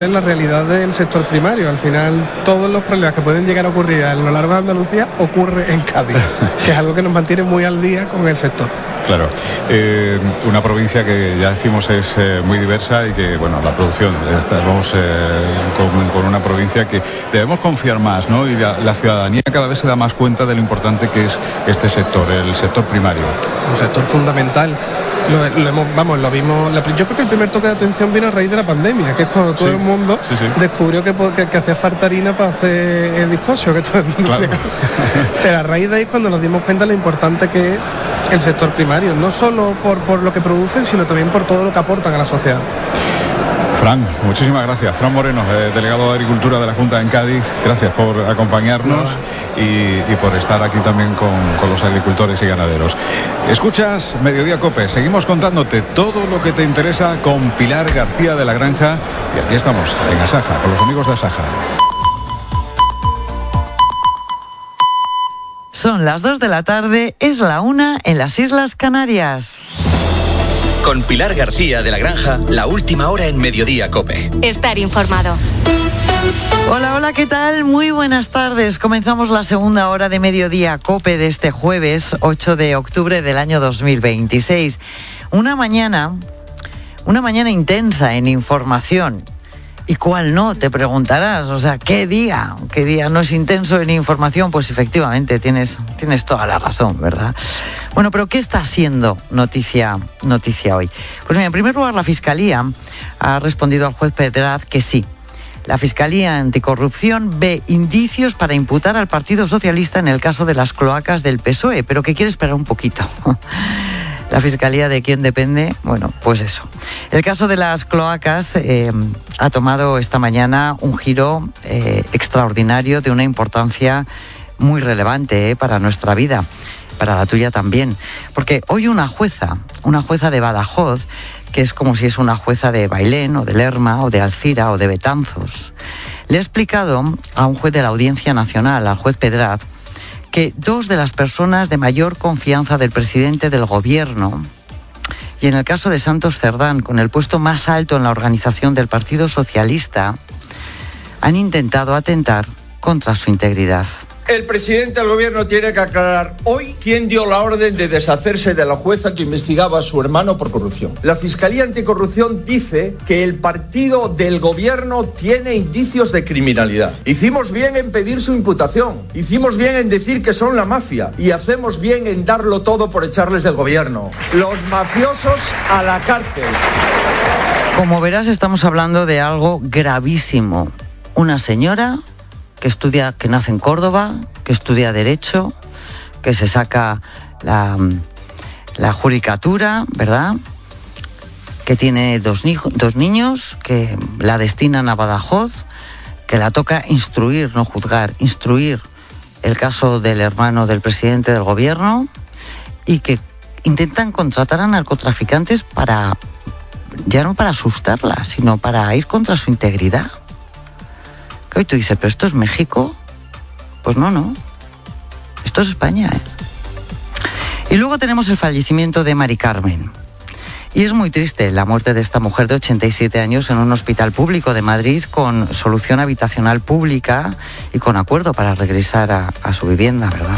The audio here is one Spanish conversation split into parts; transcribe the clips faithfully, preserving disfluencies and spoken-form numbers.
En la realidad del sector primario, al final todos los problemas que pueden llegar a ocurrir a lo largo de Andalucía ocurre en Cádiz, que es algo que nos mantiene muy al día con el sector. Claro, eh, una provincia que ya decimos es eh, muy diversa y que, bueno, la producción, estamos eh, con, con una provincia que debemos confiar más, ¿no? Y la, la ciudadanía cada vez se da más cuenta de lo importante que es este sector, el sector primario. Un sector fundamental. Lo, lo hemos, vamos, lo vimos. La, yo creo que el primer toque de atención vino a raíz de la pandemia, que es cuando todo sí, el mundo sí, sí. descubrió que, que, que hacía falta harina para hacer el bizcocho, que todo el mundo claro. Pero a raíz de ahí cuando nos dimos cuenta de lo importante que es el sector primario, no solo por, por lo que producen, sino también por todo lo que aportan a la sociedad. Fran, muchísimas gracias. Fran Moreno, eh, delegado de Agricultura de la Junta en Cádiz, gracias por acompañarnos no. y, y por estar aquí también con, con los agricultores y ganaderos. Escuchas Mediodía COPE, seguimos contándote todo lo que te interesa con Pilar García de la Granja y aquí estamos, en Asaja, con los amigos de Asaja. Son las dos de la tarde, es la una en las Islas Canarias. Con Pilar García de la Granja, la última hora en Mediodía COPE. Estar informado. Hola, hola, ¿qué tal? Muy buenas tardes. Comenzamos la segunda hora de Mediodía COPE de este jueves ocho de octubre del año dos mil veintiséis. Una mañana, una mañana intensa en información. ¿Y cuál no? Te preguntarás. O sea, ¿qué día? ¿Qué día no es intenso en información? Pues efectivamente, tienes, tienes toda la razón, ¿verdad? Bueno, pero ¿qué está siendo noticia, noticia hoy? Pues mira, en primer lugar, la Fiscalía ha respondido al juez Pedraz que sí. La Fiscalía Anticorrupción ve indicios para imputar al Partido Socialista en el caso de las cloacas del P S O E, pero que quiere esperar un poquito. La Fiscalía de quién depende, bueno, pues eso. El caso de las cloacas eh, ha tomado esta mañana un giro eh, extraordinario de una importancia muy relevante eh, para nuestra vida, para la tuya también. Porque hoy una jueza, una jueza de Badajoz, que es como si es una jueza de Bailén o de Lerma o de Alcira o de Betanzos, le ha explicado a un juez de la Audiencia Nacional, al juez Pedraz, que dos de las personas de mayor confianza del presidente del gobierno, y en el caso de Santos Cerdán, con el puesto más alto en la organización del Partido Socialista, han intentado atentar contra su integridad. El presidente del gobierno tiene que aclarar hoy quién dio la orden de deshacerse de la jueza que investigaba a su hermano por corrupción. La Fiscalía Anticorrupción dice que el partido del gobierno tiene indicios de criminalidad. Hicimos bien en pedir su imputación, hicimos bien en decir que son la mafia y hacemos bien en darlo todo por echarles del gobierno. Los mafiosos a la cárcel. Como verás, estamos hablando de algo gravísimo. Una señora que estudia, que nace en Córdoba, que estudia Derecho, que se saca la, la judicatura, ¿verdad? Que tiene dos, dos niños, que la destinan a Badajoz, que la toca instruir, no juzgar, instruir el caso del hermano del presidente del gobierno y que intentan contratar a narcotraficantes para, ya no para asustarla, sino para ir contra su integridad. Que hoy tú dices, ¿pero esto es México? Pues no, no. Esto es España, ¿eh? Y luego tenemos el fallecimiento de Mari Carmen. Y es muy triste la muerte de esta mujer de ochenta y siete años en un hospital público de Madrid con solución habitacional pública y con acuerdo para regresar a, a su vivienda, ¿verdad?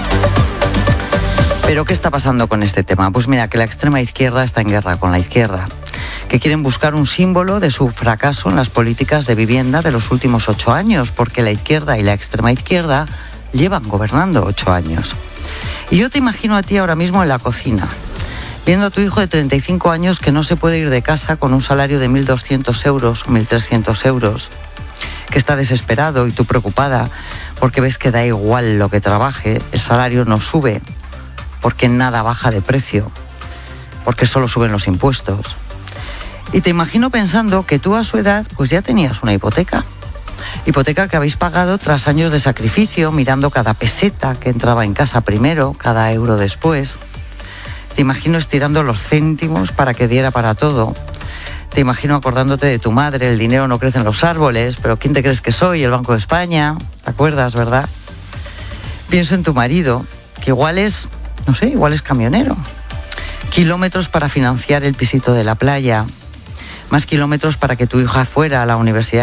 ¿Pero qué está pasando con este tema? Pues mira, que la extrema izquierda está en guerra con la izquierda, que quieren buscar un símbolo de su fracaso en las políticas de vivienda de los últimos ocho años, porque la izquierda y la extrema izquierda llevan gobernando ocho años. Y yo te imagino a ti ahora mismo en la cocina, viendo a tu hijo de treinta y cinco años que no se puede ir de casa con un salario de mil doscientos euros, mil trescientos euros, que está desesperado y tú preocupada porque ves que da igual lo que trabaje, el salario no sube, porque nada baja de precio, porque solo suben los impuestos. Y te imagino pensando que tú a su edad pues ya tenías una hipoteca. Hipoteca que habéis pagado tras años de sacrificio, mirando cada peseta que entraba en casa primero, cada euro después. Te imagino estirando los céntimos para que diera para todo. Te imagino acordándote de tu madre, el dinero no crece en los árboles, pero ¿quién te crees que soy? El Banco de España. ¿Te acuerdas, verdad? Pienso en tu marido, que igual es, no sé, igual es camionero. Kilómetros para financiar el pisito de la playa. más kilómetros para que tu hija fuera a la universidad